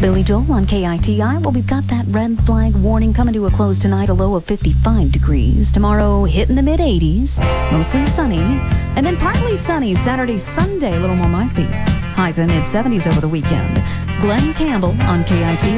Billy Joel on KITI. Well, we've got that red flag warning coming to a close tonight, a low of 55 degrees. Tomorrow, hitting the mid-80s, mostly sunny, and then partly sunny Saturday, Sunday, a little more my speed. Highs in the mid-70s over the weekend. It's Glenn Campbell on KITI.